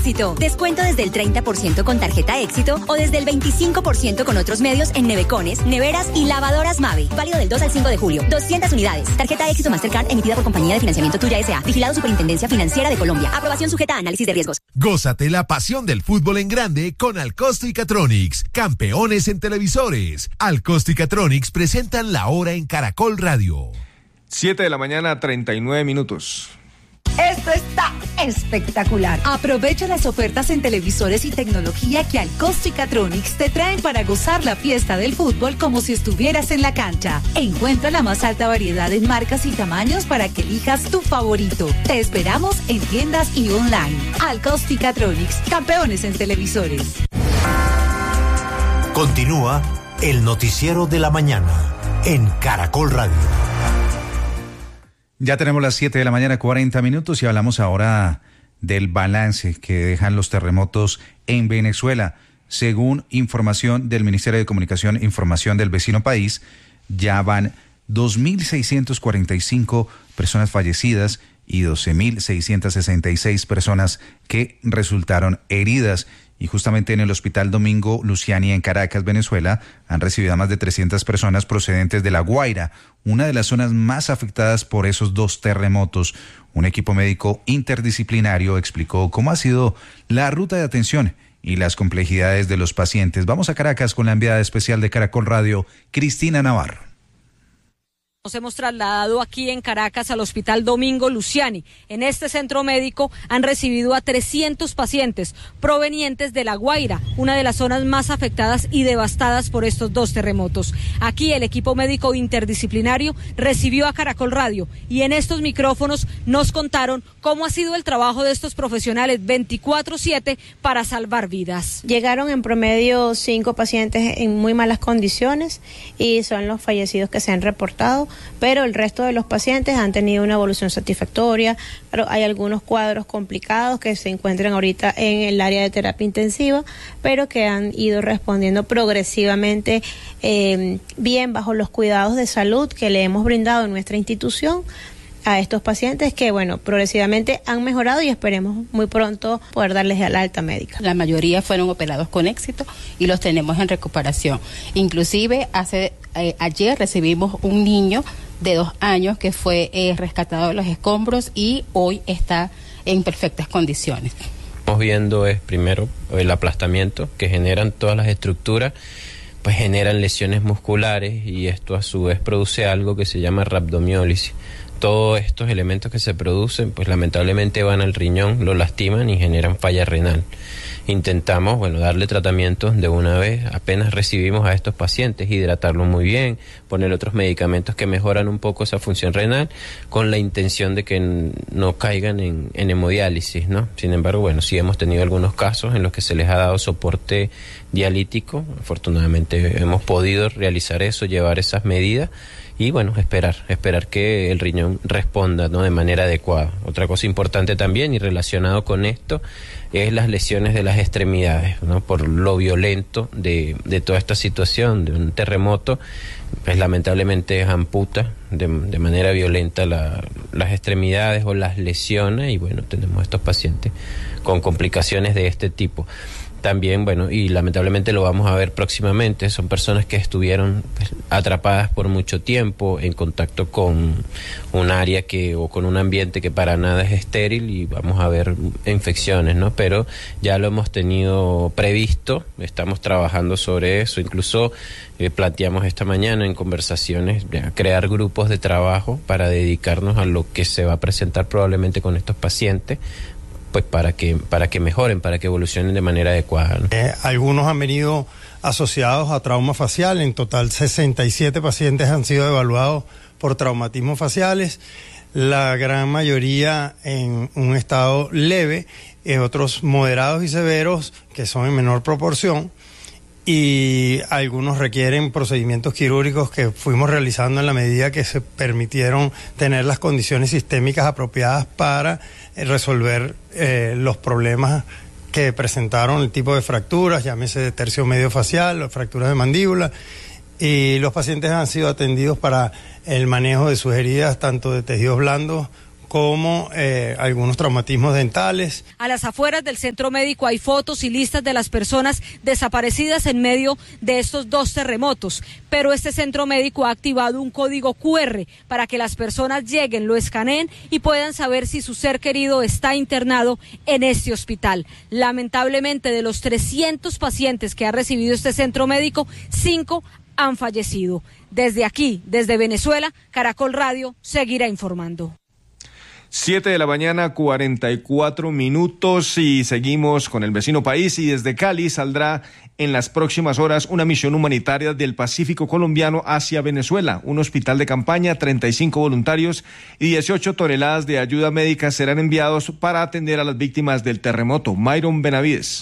Éxito. Descuento desde el 30% con tarjeta Éxito o desde el 25% con otros medios en nevecones, neveras y lavadoras Mave. Válido del 2 al 5 de julio. 200 unidades. Tarjeta Éxito Mastercard emitida por Compañía de Financiamiento Tuya S.A. Vigilado Superintendencia Financiera de Colombia. Aprobación sujeta a análisis de riesgos. Gózate la pasión del fútbol en grande con Alcosto y Catronics. Campeones en televisores. Alcosto y Catronics presentan La Hora en Caracol Radio. 7:39 a.m. Esto está espectacular. Aprovecha las ofertas en televisores y tecnología que Alcosto y Catronics te traen para gozar la fiesta del fútbol como si estuvieras en la cancha. Encuentra la más alta variedad en marcas y tamaños para que elijas tu favorito. Te esperamos en tiendas y online. Alcosto y Catronics, campeones en televisores. Continúa el noticiero de la mañana en Caracol Radio. Ya tenemos las 7:40 a.m. y hablamos ahora del balance que dejan los terremotos en Venezuela. Según información del Ministerio de Comunicación e Información del vecino país, ya van 2.645 personas fallecidas y 12.666 personas que resultaron heridas. Y justamente en el Hospital Domingo Luciani en Caracas, Venezuela, han recibido a más de 300 personas procedentes de La Guaira, una de las zonas más afectadas por esos dos terremotos. Un equipo médico interdisciplinario explicó cómo ha sido la ruta de atención y las complejidades de los pacientes. Vamos a Caracas con la enviada especial de Caracol Radio, Cristina Navarro. Nos hemos trasladado aquí en Caracas al Hospital Domingo Luciani. En este centro médico han recibido a 300 pacientes provenientes de La Guaira, una de las zonas más afectadas y devastadas por estos dos terremotos. Aquí el equipo médico interdisciplinario recibió a Caracol Radio y en estos micrófonos nos contaron cómo ha sido el trabajo de estos profesionales 24/7 para salvar vidas. Llegaron en promedio 5 pacientes en muy malas condiciones y son los fallecidos que se han reportado. Pero el resto de los pacientes han tenido una evolución satisfactoria. Pero hay algunos cuadros complicados que se encuentran ahorita en el área de terapia intensiva, pero que han ido respondiendo progresivamente bien bajo los cuidados de salud que le hemos brindado en nuestra institución a estos pacientes que, progresivamente han mejorado y esperemos muy pronto poder darles el alta médica. La mayoría fueron operados con éxito y los tenemos en recuperación. Inclusive ayer recibimos un niño de 2 años que fue rescatado de los escombros y hoy está en perfectas condiciones. Estamos viendo primero el aplastamiento que generan todas las estructuras, pues generan lesiones musculares y esto a su vez produce algo que se llama rhabdomiólisis. Todos estos elementos que se producen, pues lamentablemente van al riñón, lo lastiman y generan falla renal. Intentamos, darle tratamientos de una vez, apenas recibimos a estos pacientes, hidratarlos muy bien, poner otros medicamentos que mejoran un poco esa función renal, con la intención de que no caigan en hemodiálisis, ¿no? Sin embargo, sí hemos tenido algunos casos en los que se les ha dado soporte dialítico. Afortunadamente hemos podido realizar eso, llevar esas medidas. Y esperar que el riñón responda, ¿no?, de manera adecuada. Otra cosa importante también y relacionado con esto es las lesiones de las extremidades, ¿no? Por lo violento de toda esta situación, de un terremoto, pues lamentablemente amputa de manera violenta las extremidades o las lesiona y tenemos estos pacientes con complicaciones de este tipo. También, y lamentablemente lo vamos a ver próximamente, son personas que estuvieron atrapadas por mucho tiempo en contacto con un área o con un ambiente que para nada es estéril y vamos a ver infecciones, ¿no? Pero ya lo hemos tenido previsto, estamos trabajando sobre eso, incluso planteamos esta mañana en conversaciones crear grupos de trabajo para dedicarnos a lo que se va a presentar probablemente con estos pacientes, pues para que mejoren, para que evolucionen de manera adecuada, ¿no? Algunos han venido asociados a trauma facial. En total 67 pacientes han sido evaluados por traumatismos faciales, la gran mayoría en un estado leve, otros moderados y severos que son en menor proporción, y algunos requieren procedimientos quirúrgicos que fuimos realizando en la medida que se permitieron tener las condiciones sistémicas apropiadas para resolver los problemas que presentaron, el tipo de fracturas, llámese de tercio medio facial, fracturas de mandíbula, y los pacientes han sido atendidos para el manejo de sus heridas, tanto de tejidos blandos como algunos traumatismos dentales. A las afueras del centro médico hay fotos y listas de las personas desaparecidas en medio de estos 2 terremotos, pero este centro médico ha activado un código QR para que las personas lleguen, lo escaneen y puedan saber si su ser querido está internado en este hospital. Lamentablemente, de los 300 pacientes que ha recibido este centro médico, 5 han fallecido. Desde aquí, desde Venezuela, Caracol Radio seguirá informando. 7:44 a.m. y seguimos con el vecino país, y desde Cali saldrá en las próximas horas una misión humanitaria del Pacífico colombiano hacia Venezuela. Un hospital de campaña, 35 voluntarios y 18 toneladas de ayuda médica serán enviados para atender a las víctimas del terremoto. Myron Benavides.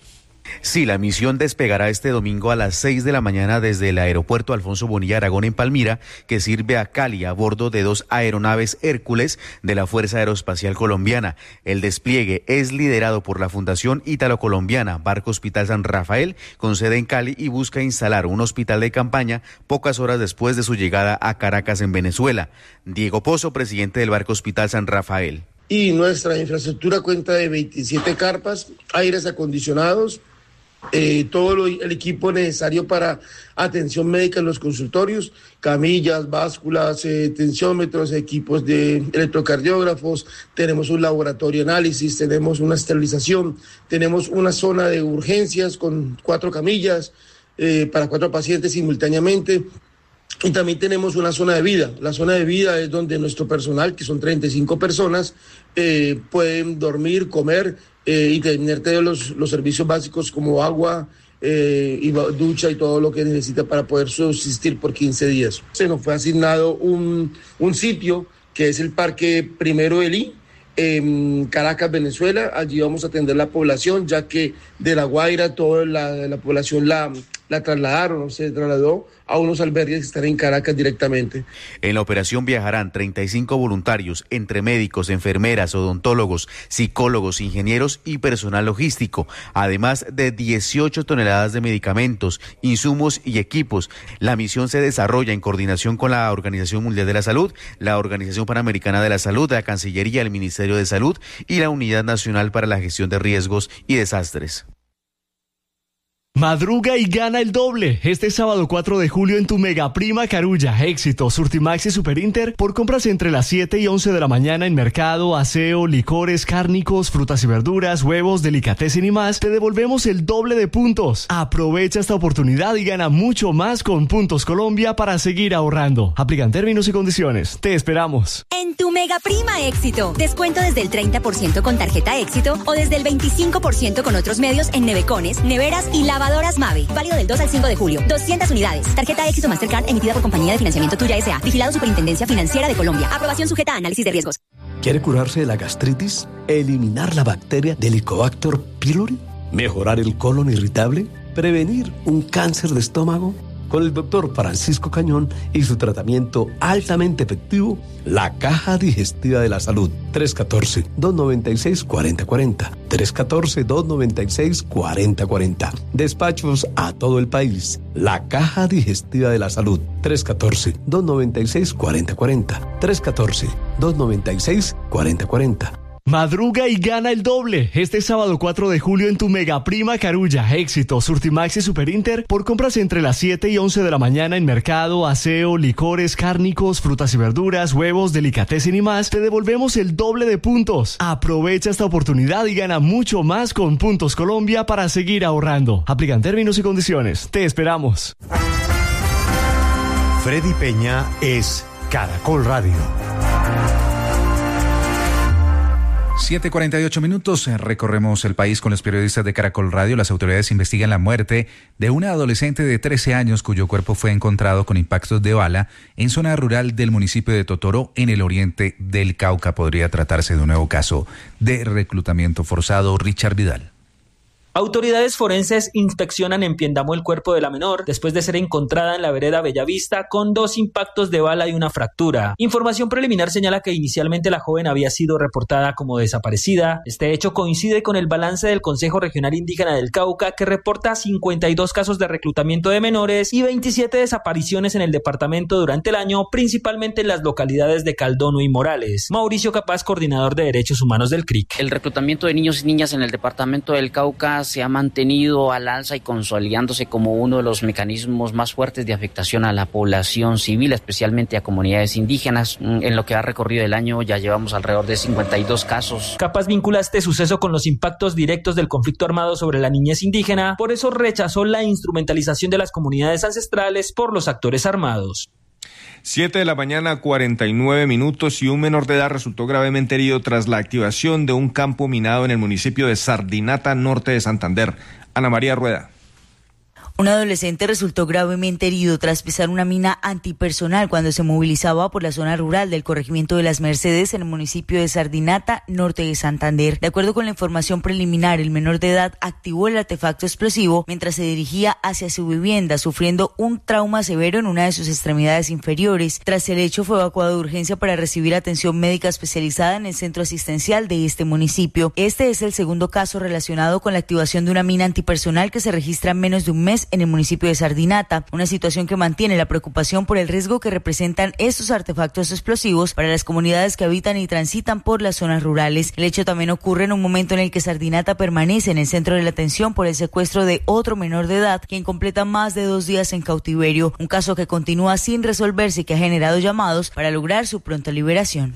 Sí, la misión despegará este domingo a las 6 de la mañana desde el aeropuerto Alfonso Bonilla Aragón en Palmira, que sirve a Cali a bordo de 2 aeronaves Hércules de la Fuerza Aeroespacial Colombiana. El despliegue es liderado por la Fundación Ítalo-Colombiana Barco Hospital San Rafael, con sede en Cali, y busca instalar un hospital de campaña pocas horas después de su llegada a Caracas, en Venezuela. Diego Pozo, presidente del Barco Hospital San Rafael. Y nuestra infraestructura cuenta de 27 carpas, aires acondicionados, todo el equipo necesario para atención médica en los consultorios, camillas, básculas, tensiómetros, equipos de electrocardiógrafos, tenemos un laboratorio de análisis, tenemos una esterilización, tenemos una zona de urgencias con 4 camillas para 4 pacientes simultáneamente. Y también tenemos una zona de vida. La zona de vida es donde nuestro personal, que son 35 personas, pueden dormir, comer y tener todos los servicios básicos como agua y ducha y todo lo que necesita para poder subsistir por 15 días. Se nos fue asignado un sitio que es el Parque Primero Elí, en Caracas, Venezuela. Allí vamos a atender la población, ya que de La Guaira toda la población la trasladaron, se trasladó a unos albergues que están en Caracas directamente. En la operación viajarán 35 voluntarios, entre médicos, enfermeras, odontólogos, psicólogos, ingenieros y personal logístico, además de 18 toneladas de medicamentos, insumos y equipos. La misión se desarrolla en coordinación con la Organización Mundial de la Salud, la Organización Panamericana de la Salud, la Cancillería, el Ministerio de Salud y la Unidad Nacional para la Gestión de Riesgos y Desastres. Madruga y gana el doble este sábado 4 de julio en tu Mega Prima Carulla, Éxito, Surtimax y Superinter, por compras entre las 7 y 11 de la mañana en mercado, aseo, licores, cárnicos, frutas y verduras, huevos, delicatessen y más. Te devolvemos el doble de puntos. Aprovecha esta oportunidad y gana mucho más con Puntos Colombia para seguir ahorrando. Aplican términos y condiciones. Te esperamos. En tu Mega Prima Éxito, descuento desde el 30% con tarjeta Éxito o desde el 25% con otros medios en nevecones, neveras y lavadoras Mave. Válido del 2 al 5 de julio. 200 unidades. Tarjeta Éxito Mastercard emitida por Compañía de Financiamiento Tuya S.A. Vigilado Superintendencia Financiera de Colombia. Aprobación sujeta a análisis de riesgos. ¿Quiere curarse de la gastritis? ¿Eliminar la bacteria del Helicobacter pylori? ¿Mejorar el colon irritable? ¿Prevenir un cáncer de estómago? Con el doctor Francisco Cañón y su tratamiento altamente efectivo, la Caja Digestiva de la Salud. 314-296-4040. 314-296-4040. Despachos a todo el país. La Caja Digestiva de la Salud. 314-296-4040. 314-296-4040. Madruga y gana el doble este sábado 4 de julio en tu Mega Prima Carulla, Éxito, Surtimax y Superinter, por compras entre las 7 y 11 de la mañana en mercado, aseo, licores, cárnicos, frutas y verduras, huevos, delicatessen y más. Te devolvemos el doble de puntos. Aprovecha esta oportunidad y gana mucho más con Puntos Colombia para seguir ahorrando. Aplican términos y condiciones. Te esperamos. Freddy Peña es Caracol Radio. 7:48 recorremos el país con los periodistas de Caracol Radio. Las autoridades investigan la muerte de una adolescente de 13 años cuyo cuerpo fue encontrado con impactos de bala en zona rural del municipio de Totoro, en el oriente del Cauca. Podría tratarse de un nuevo caso de reclutamiento forzado. Richard Vidal. Autoridades forenses inspeccionan en Piendamó el cuerpo de la menor después de ser encontrada en la vereda Bellavista con 2 impactos de bala y una fractura. Información preliminar señala que inicialmente la joven había sido reportada como desaparecida. Este hecho coincide con el balance del Consejo Regional Indígena del Cauca, que reporta 52 casos de reclutamiento de menores y 27 desapariciones en el departamento durante el año, principalmente en las localidades de Caldono y Morales. Mauricio Capaz, coordinador de Derechos Humanos del CRIC. El reclutamiento de niños y niñas en el departamento del Cauca se ha mantenido al alza y consolidándose como uno de los mecanismos más fuertes de afectación a la población civil, especialmente a comunidades indígenas. En lo que ha recorrido el año ya llevamos alrededor de 52 casos. Capaz vincula este suceso con los impactos directos del conflicto armado sobre la niñez indígena, por eso rechazó la instrumentalización de las comunidades ancestrales por los actores armados. 7:49 a.m. y un menor de edad resultó gravemente herido tras la activación de un campo minado en el municipio de Sardinata, norte de Santander. Ana María Rueda. Un adolescente resultó gravemente herido tras pisar una mina antipersonal cuando se movilizaba por la zona rural del corregimiento de Las Mercedes en el municipio de Sardinata, norte de Santander. De acuerdo con la información preliminar, el menor de edad activó el artefacto explosivo mientras se dirigía hacia su vivienda, sufriendo un trauma severo en una de sus extremidades inferiores. Tras el hecho, fue evacuado de urgencia para recibir atención médica especializada en el centro asistencial de este municipio. Este es el segundo caso relacionado con la activación de una mina antipersonal que se registra en menos de un mes en el municipio de Sardinata, una situación que mantiene la preocupación por el riesgo que representan estos artefactos explosivos para las comunidades que habitan y transitan por las zonas rurales. El hecho también ocurre en un momento en el que Sardinata permanece en el centro de la atención por el secuestro de otro menor de edad, quien completa más de 2 días en cautiverio, un caso que continúa sin resolverse y que ha generado llamados para lograr su pronta liberación.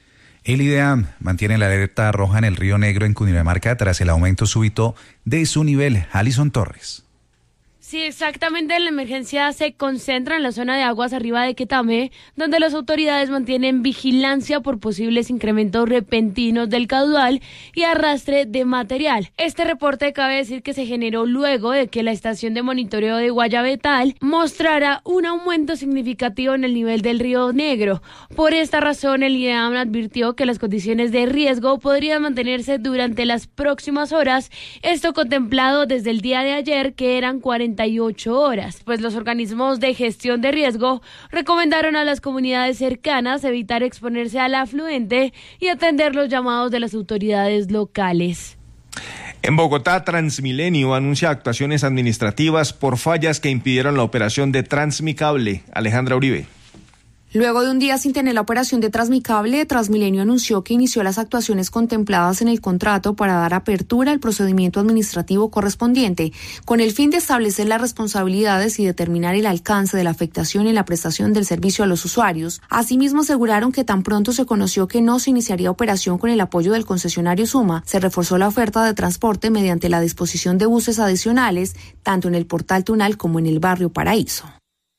El IDEAM mantiene la alerta roja en el Río Negro en Cundinamarca tras el aumento súbito de su nivel. Alison Torres. Sí, exactamente, la emergencia se concentra en la zona de aguas arriba de Quetamé, donde las autoridades mantienen vigilancia por posibles incrementos repentinos del caudal y arrastre de material. Este reporte cabe decir que se generó luego de que la estación de monitoreo de Guayabetal mostrara un aumento significativo en el nivel del Río Negro. Por esta razón, el IDEAM advirtió que las condiciones de riesgo podrían mantenerse durante las próximas horas, esto contemplado desde el día de ayer, que eran 48 horas, pues los organismos de gestión de riesgo recomendaron a las comunidades cercanas evitar exponerse al afluente y atender los llamados de las autoridades locales. En Bogotá, Transmilenio anuncia actuaciones administrativas por fallas que impidieron la operación de Transmicable. Alejandra Uribe. Luego de un día sin tener la operación de Transmicable, Transmilenio anunció que inició las actuaciones contempladas en el contrato para dar apertura al procedimiento administrativo correspondiente, con el fin de establecer las responsabilidades y determinar el alcance de la afectación en la prestación del servicio a los usuarios. Asimismo, aseguraron que tan pronto se conoció que no se iniciaría operación con el apoyo del concesionario Suma, se reforzó la oferta de transporte mediante la disposición de buses adicionales, tanto en el Portal Tunal como en el barrio Paraíso.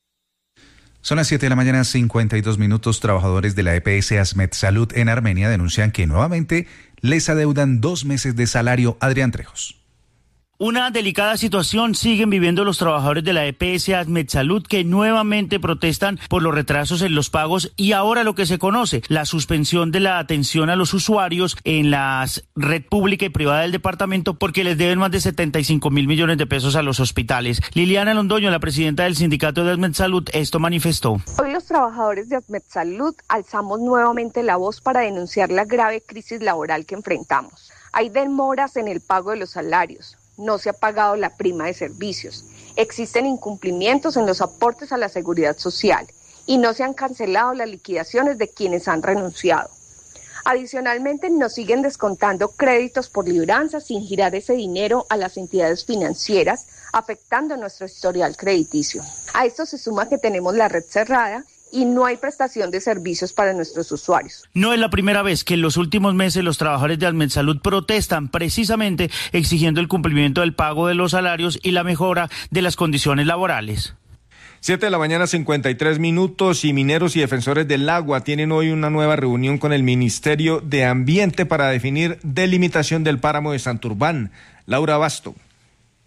Son las 7:52 a.m. Trabajadores de la EPS Asmed Salud en Armenia denuncian que nuevamente les adeudan 2 meses de salario. Adrián Trejos. Una delicada situación siguen viviendo los trabajadores de la EPS Asmed Salud, que nuevamente protestan por los retrasos en los pagos y ahora lo que se conoce, la suspensión de la atención a los usuarios en la red pública y privada del departamento, porque les deben más de 75.000 millones de pesos a los hospitales. Liliana Londoño, la presidenta del sindicato de Asmed Salud, esto manifestó. Hoy los trabajadores de Asmed Salud alzamos nuevamente la voz para denunciar la grave crisis laboral que enfrentamos. Hay demoras en el pago de los salarios. No se ha pagado la prima de servicios, existen incumplimientos en los aportes a la seguridad social y no se han cancelado las liquidaciones de quienes han renunciado. Adicionalmente, nos siguen descontando créditos por libranza sin girar ese dinero a las entidades financieras, afectando nuestro historial crediticio. A esto se suma que tenemos la red cerrada y no hay prestación de servicios para nuestros usuarios. No es la primera vez que en los últimos meses los trabajadores de Asmed Salud protestan precisamente exigiendo el cumplimiento del pago de los salarios y la mejora de las condiciones laborales. 7:53 a.m. y mineros y defensores del agua tienen hoy una nueva reunión con el Ministerio de Ambiente para definir delimitación del páramo de Santurbán. Laura Basto.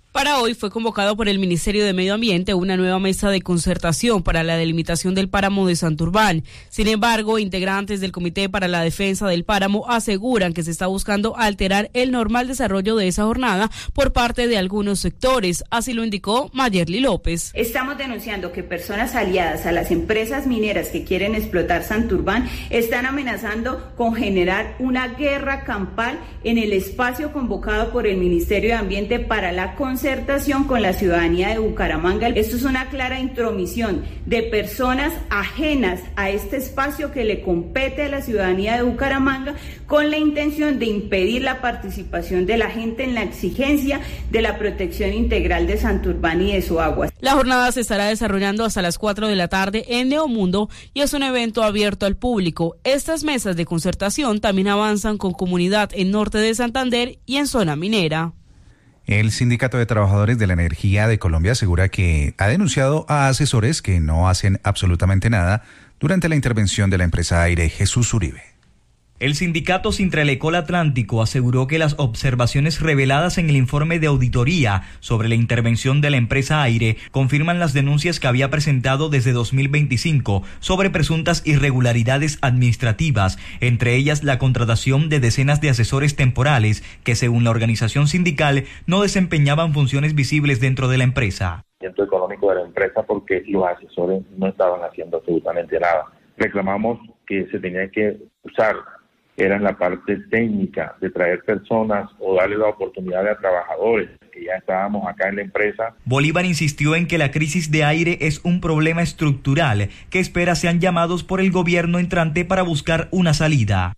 Para hoy fue convocado por el Ministerio de Medio Ambiente una nueva mesa de concertación para la delimitación del páramo de Santurbán. Sin embargo, integrantes del Comité para la Defensa del Páramo aseguran que se está buscando alterar el normal desarrollo de esa jornada por parte de algunos sectores. Así lo indicó Mayerly López. Estamos denunciando que personas aliadas a las empresas mineras que quieren explotar Santurbán están amenazando con generar una guerra campal en el espacio convocado por el Ministerio de Ambiente para la concertación con la ciudadanía de Bucaramanga. Esto es una clara intromisión de personas ajenas a este espacio que le compete a la ciudadanía de Bucaramanga con la intención de impedir la participación de la gente en la exigencia de la protección integral de Santurbán y de su agua. La jornada se estará desarrollando hasta las 4 de la tarde en Neomundo y es un evento abierto al público. Estas mesas de concertación también avanzan con comunidad en norte de Santander y en zona minera. El Sindicato de Trabajadores de la Energía de Colombia asegura que ha denunciado a asesores que no hacen absolutamente nada durante la intervención de la empresa Aire. Jesús Uribe. El sindicato Sintralecol Atlántico aseguró que las observaciones reveladas en el informe de auditoría sobre la intervención de la empresa Aire confirman las denuncias que había presentado desde 2025 sobre presuntas irregularidades administrativas, entre ellas la contratación de decenas de asesores temporales que, según la organización sindical, no desempeñaban funciones visibles dentro de la empresa. Económico de la empresa porque los asesores no estaban haciendo absolutamente nada. Reclamamos que se tenía que usar era en la parte técnica de traer personas o darle la oportunidad a trabajadores que ya estábamos acá en la empresa. Bolívar insistió en que la crisis de Aire es un problema estructural que espera sean llamados por el gobierno entrante para buscar una salida.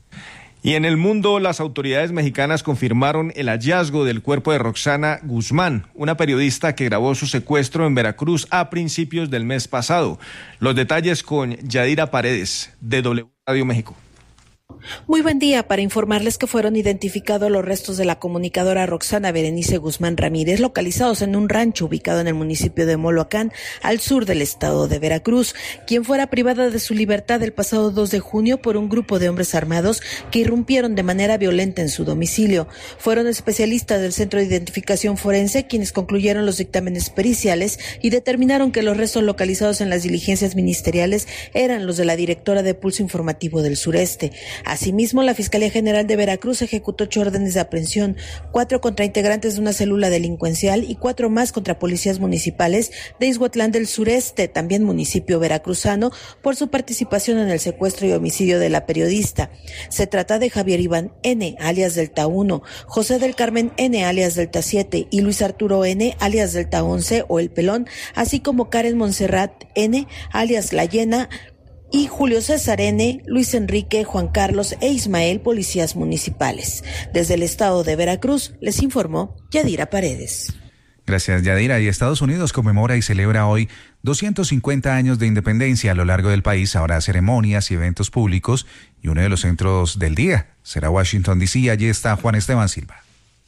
Y en el mundo, las autoridades mexicanas confirmaron el hallazgo del cuerpo de Roxana Guzmán, una periodista que grabó su secuestro en Veracruz a principios del mes pasado. Los detalles con Yadira Paredes, de W Radio México. Muy buen día para informarles que fueron identificados los restos de la comunicadora Roxana Berenice Guzmán Ramírez, localizados en un rancho ubicado en el municipio de Moloacán, al sur del estado de Veracruz, quien fuera privada de su libertad el pasado 2 de junio por un grupo de hombres armados que irrumpieron de manera violenta en su domicilio. Fueron especialistas del Centro de Identificación Forense quienes concluyeron los dictámenes periciales y determinaron que los restos localizados en las diligencias ministeriales eran los de la directora de Pulso Informativo del Sureste. Asimismo, la Fiscalía General de Veracruz ejecutó 8 órdenes de aprehensión, 4 contra integrantes de una célula delincuencial y 4 más contra policías municipales de Ixhuatlán del Sureste, también municipio veracruzano, por su participación en el secuestro y homicidio de la periodista. Se trata de Javier Iván N., alias Delta 1, José del Carmen N., alias Delta 7, y Luis Arturo N., alias Delta 11 o El Pelón, así como Karen Montserrat N., alias La Llena, y Julio César N., Luis Enrique, Juan Carlos e Ismael, policías municipales. Desde el estado de Veracruz, les informó Yadira Paredes. Gracias, Yadira. Y Estados Unidos conmemora y celebra hoy 250 años de independencia. A lo largo del país habrá ceremonias y eventos públicos y uno de los centros del día será Washington, D.C. Allí está Juan Esteban Silva.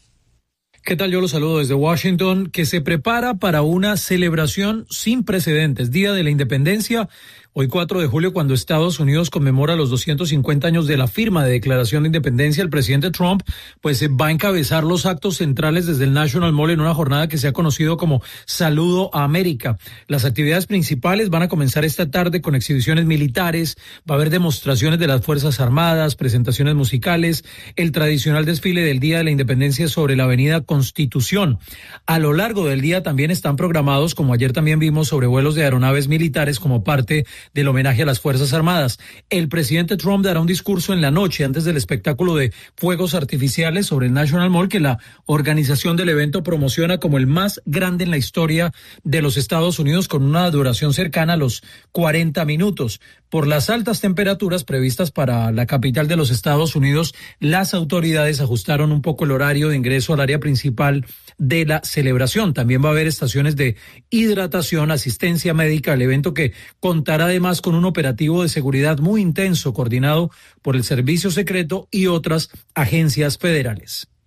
¿Qué tal? Yo los saludo desde Washington, que se prepara para una celebración sin precedentes, Día de la Independencia, hoy 4 de julio, cuando Estados Unidos conmemora los 250 años de la firma de Declaración de Independencia. El presidente Trump pues va a encabezar los actos centrales desde el National Mall en una jornada que se ha conocido como Saludo a América. Las actividades principales van a comenzar esta tarde con exhibiciones militares, va a haber demostraciones de las Fuerzas Armadas, presentaciones musicales, el tradicional desfile del Día de la Independencia sobre la avenida Constitución. A lo largo del día también están programados, como ayer también vimos, sobrevuelos de aeronaves militares como parte del homenaje a las Fuerzas Armadas. El presidente Trump dará un discurso en la noche antes del espectáculo de fuegos artificiales sobre el National Mall, que la organización del evento promociona como el más grande en la historia de los Estados Unidos, con una duración cercana a los 40 minutos. Por las altas temperaturas previstas para la capital de los Estados Unidos, las autoridades ajustaron un poco el horario de ingreso al área principal de la celebración. También va a haber estaciones de hidratación, asistencia médica. El evento, que contará además con un operativo de seguridad muy intenso coordinado por el Servicio Secreto y otras agencias federales.